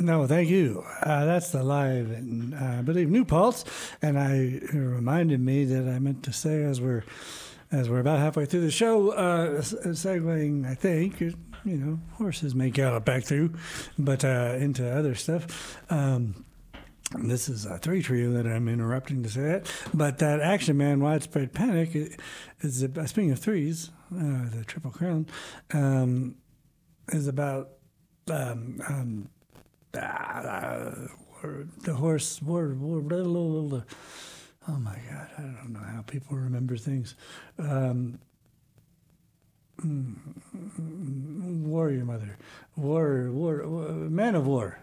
No, thank you. That's the live, and I believe New Paltz, and it reminded me that I meant to say as we're about halfway through the show, segueing, I think, horses may gallop back through, but into other stuff. This is a three trio that I'm interrupting to say that, but that Action Man Widespread Panic is speaking of threes, the Triple Crown, is about the horse. Oh my God, I don't know how people remember things. Warrior Mother, Man of War,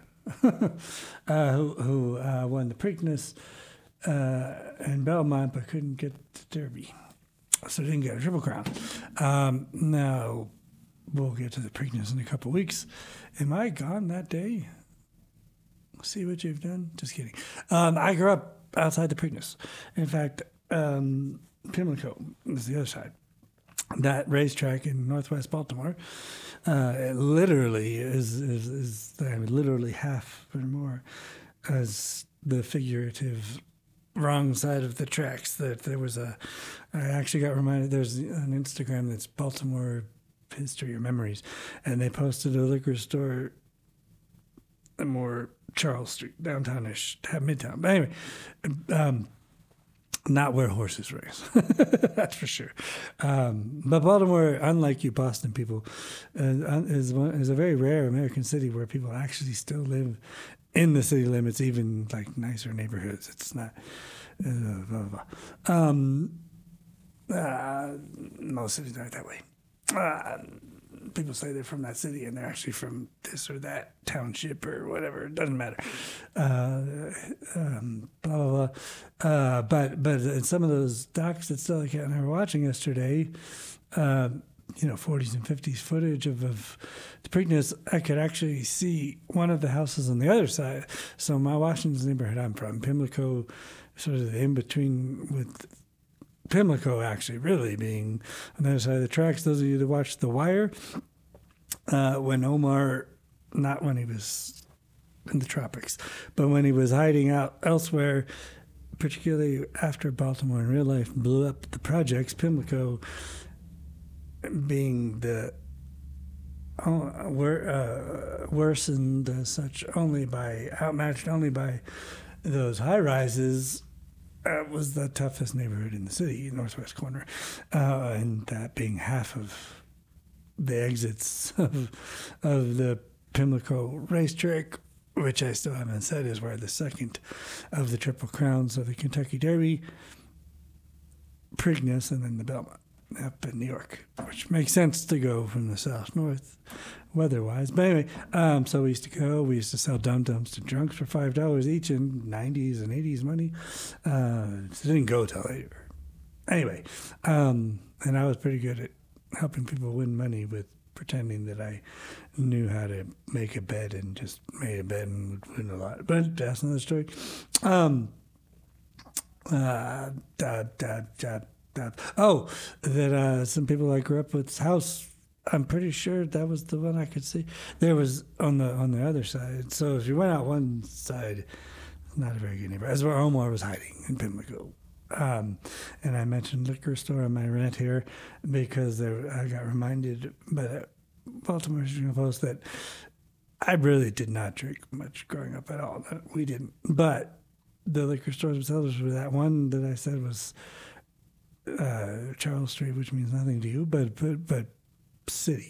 who won the Preakness in Belmont but couldn't get the Derby, so didn't get a Triple Crown. Now we'll get to the Preakness in a couple weeks. Am I gone that day? See what you've done? Just kidding. I grew up outside the Preakness. In fact, Pimlico is the other side. That racetrack in Northwest Baltimore, it literally is literally half or more as the figurative wrong side of the tracks. That there was I actually got reminded. There's an Instagram that's Baltimore History or Memories, and they posted a liquor store, more Charles Street, downtownish, Midtown. But anyway, not where horses race, that's for sure. But Baltimore, unlike you Boston people, is a very rare American city where people actually still live in the city limits, even like nicer neighborhoods. It's not. Most cities aren't that way. People say they're from that city and they're actually from this or that township or whatever. It doesn't matter. Blah, blah, blah. But in some of those docs that Stella Cat and I were watching yesterday, 40s and 50s footage of the Preakness, I could actually see one of the houses on the other side. So my Washington's neighborhood I'm from, Pimlico, sort of the in-between with Pimlico actually really being on the other side of the tracks. Those of you that watched The Wire, when Omar, not when he was in the tropics, but when he was hiding out elsewhere, particularly after Baltimore in real life blew up the projects, Pimlico being the worsened as such outmatched only by those high rises. Was the toughest neighborhood in the city, northwest corner, and that being half of the exits of the Pimlico racetrack, which I still haven't said is where the second of the Triple Crowns of the Kentucky Derby, Preakness, and then the Belmont up in New York, which makes sense to go from the south north weather-wise. But anyway, so we used to sell dum-dums to drunks for $5 each in 90s and 80s money. So didn't go till later. Anyway, and I was pretty good at helping people win money with pretending that I knew how to make a bet and just made a bet and would win a lot. But that's another story. That some people I grew up with's house, I'm pretty sure that was the one I could see. There was on the other side. So if you went out one side, not a very good neighbor. That's where Omar was hiding in Pimlico. And I mentioned liquor store on my rant here because I got reminded by the Baltimore Journal Post that I really did not drink much growing up at all. We didn't. But the liquor stores themselves were that one that I said was Charles Street, which means nothing to you, but city.